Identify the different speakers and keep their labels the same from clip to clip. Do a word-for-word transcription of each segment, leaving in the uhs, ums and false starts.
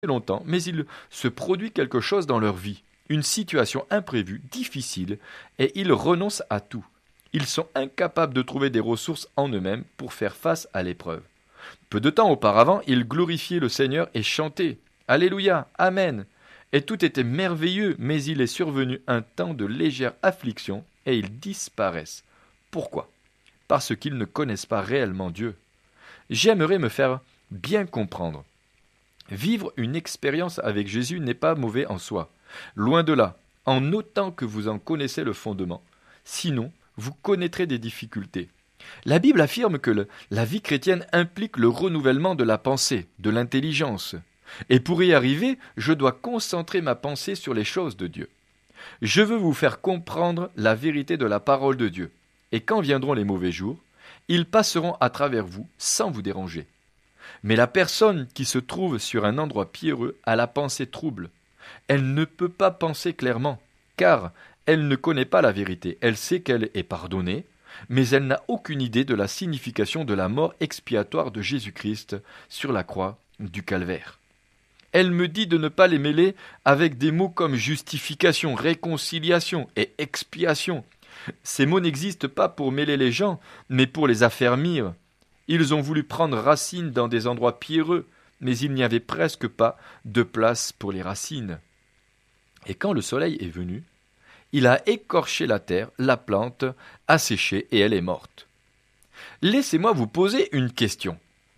Speaker 1: longtemps, mais il se produit quelque chose dans leur vie, une situation imprévue, difficile, et ils renoncent à tout. Ils sont incapables de trouver des ressources en eux-mêmes pour faire face à l'épreuve. Peu de temps auparavant, ils glorifiaient le Seigneur et chantaient « Alléluia, Amen !» Et tout était merveilleux, mais il est survenu un temps de légère affliction et ils disparaissent. Pourquoi ? Parce qu'ils ne connaissent pas réellement Dieu. J'aimerais me faire bien comprendre. Vivre une expérience avec Jésus n'est pas mauvais en soi. Loin de là, en autant que vous en connaissez le fondement. Sinon, vous connaîtrez des difficultés. La Bible affirme que le, la vie chrétienne implique le renouvellement de la pensée, de l'intelligence. Et pour y arriver, je dois concentrer ma pensée sur les choses de Dieu. Je veux vous faire comprendre la vérité de la parole de Dieu. Et quand viendront les mauvais jours, ils passeront à travers vous sans vous déranger. Mais la personne qui se trouve sur un endroit pierreux a la pensée trouble. Elle ne peut pas penser clairement, car elle ne connaît pas la vérité. Elle sait qu'elle est pardonnée, mais elle n'a aucune idée de la signification de la mort expiatoire de Jésus-Christ sur la croix du Calvaire. Elle me dit de ne pas les mêler avec des mots comme justification, réconciliation et expiation. Ces mots n'existent pas pour mêler les gens, mais pour les affermir. Ils ont voulu prendre racine dans des endroits pierreux, mais il n'y avait presque pas de place pour les racines. Et quand le soleil est venu, il a écorché la terre, la plante a séché et elle est morte. Laissez-moi vous poser une question.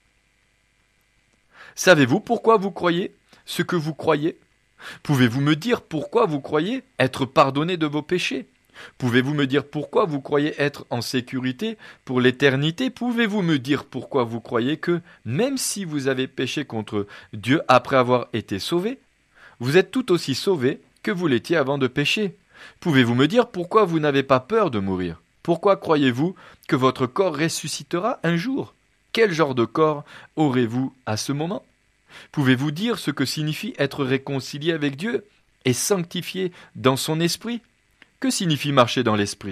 Speaker 1: Savez-vous pourquoi vous croyez ce que vous croyez ? Pouvez-vous me dire pourquoi vous croyez être pardonné de vos péchés ? Pouvez-vous me dire pourquoi vous croyez être en sécurité pour l'éternité ? Pouvez-vous me dire pourquoi vous croyez que, même si vous avez péché contre Dieu après avoir été sauvé, vous êtes tout aussi sauvé que vous l'étiez avant de pécher ? Pouvez-vous me dire pourquoi vous n'avez pas peur de mourir ? Pourquoi croyez-vous que votre corps ressuscitera un jour ? Quel genre de corps aurez-vous à ce moment ? Pouvez-vous dire ce que signifie être réconcilié avec Dieu et sanctifié dans son esprit ? Que signifie marcher dans l'esprit ?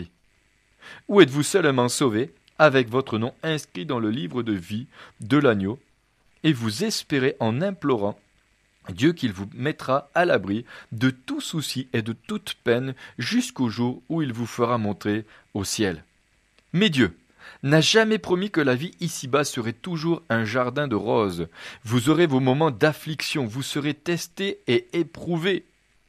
Speaker 1: Ou êtes-vous seulement sauvé avec votre nom inscrit dans le livre de vie de l'agneau et vous espérez en implorant Dieu qu'il vous mettra à l'abri de tout souci et de toute peine jusqu'au jour où il vous fera monter au ciel. Mais Dieu n'a jamais promis que la vie ici-bas serait toujours un jardin de roses. Vous aurez vos moments d'affliction, vous serez testé et éprouvé.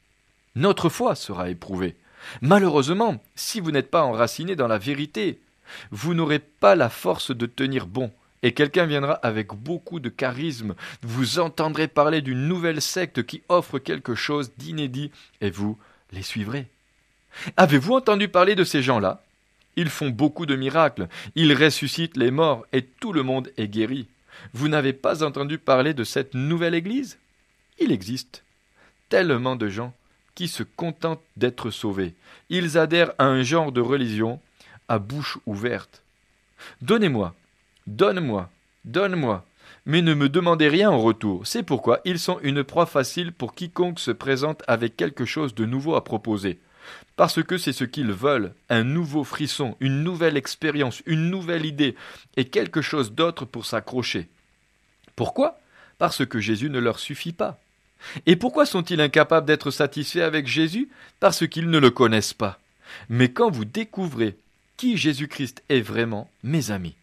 Speaker 1: Notre foi sera éprouvée. Malheureusement, si vous n'êtes pas enraciné dans la vérité, vous n'aurez pas la force de tenir bon. Et quelqu'un viendra avec beaucoup de charisme, vous entendrez parler d'une nouvelle secte qui offre quelque chose d'inédit, et vous les suivrez. Avez-vous entendu parler de ces gens-là ? Ils font beaucoup de miracles, ils ressuscitent les morts, et tout le monde est guéri. Vous n'avez pas entendu parler de cette nouvelle église ? Il existe tellement de gens qui se contentent d'être sauvés. Ils adhèrent à un genre de religion à bouche ouverte. Donnez-moi, donne-moi, donne-moi, mais ne me demandez rien en retour. C'est pourquoi ils sont une proie facile pour quiconque se présente avec quelque chose de nouveau à proposer. Parce que c'est ce qu'ils veulent, un nouveau frisson, une nouvelle expérience, une nouvelle idée, et quelque chose d'autre pour s'accrocher. Pourquoi ? Parce que Jésus ne leur suffit pas. Et pourquoi sont-ils incapables d'être satisfaits avec Jésus ? Parce qu'ils ne le connaissent pas. Mais quand vous découvrez qui Jésus-Christ est vraiment, mes amis,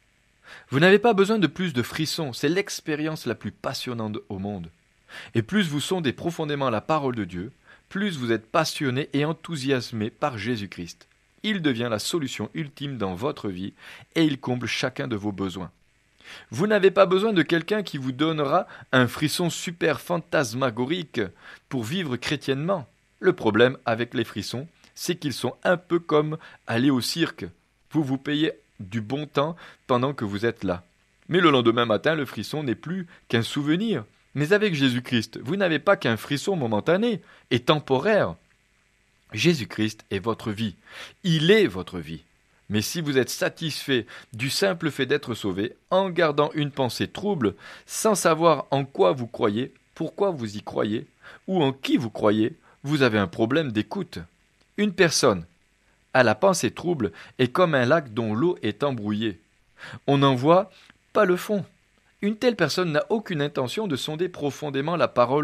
Speaker 1: vous n'avez pas besoin de plus de frissons, c'est l'expérience la plus passionnante au monde. Et plus vous sondez profondément la parole de Dieu, plus vous êtes passionné et enthousiasmé par Jésus-Christ. Il devient la solution ultime dans votre vie et il comble chacun de vos besoins. Vous n'avez pas besoin de quelqu'un qui vous donnera un frisson super fantasmagorique pour vivre chrétiennement. Le problème avec les frissons, c'est qu'ils sont un peu comme aller au cirque. Vous vous payez du bon temps pendant que vous êtes là. Mais le lendemain matin, le frisson n'est plus qu'un souvenir. Mais avec Jésus-Christ, vous n'avez pas qu'un frisson momentané et temporaire. Jésus-Christ est votre vie. Il est votre vie. Mais si vous êtes satisfait du simple fait d'être sauvé, en gardant une pensée trouble, sans savoir en quoi vous croyez, pourquoi vous y croyez, ou en qui vous croyez, vous avez un problème d'écoute. Une personne à la pensée trouble est comme un lac dont l'eau est embrouillée. On n'en voit pas le fond. Une telle personne n'a aucune intention de sonder profondément la parole